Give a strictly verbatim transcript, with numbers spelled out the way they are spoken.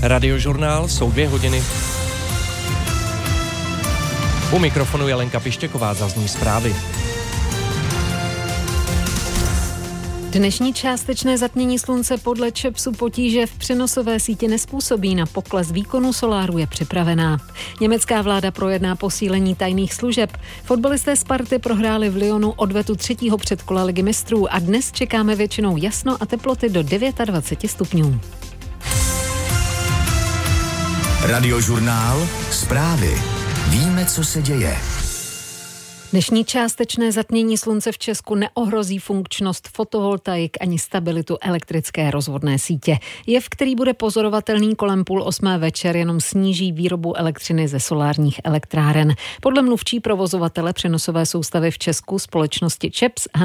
Radiožurnál jsou dvě hodiny. U mikrofonu je Lenka Pištěková, zazní zprávy. Dnešní částečné zatmění slunce podle ČEPSu potíže v přenosové síti nespůsobí, na pokles výkonu soláru je připravená. Německá vláda projedná posílení tajných služeb. Fotbalisté Sparty prohráli v Lyonu odvetu třetího předkola Ligy mistrů a dnes čekáme většinou jasno a teploty do dvacet devět stupňů. Radiožurnál, zprávy. Víme, co se děje. Dnešní částečné zatmění slunce v Česku neohrozí funkčnost fotovoltaik ani stabilitu elektrické rozvodné sítě. Jev, který bude pozorovatelný kolem půl osmé večer, jenom sníží výrobu elektřiny ze solárních elektráren. Podle mluvčí provozovatele přenosové soustavy v Česku společnosti ČEPS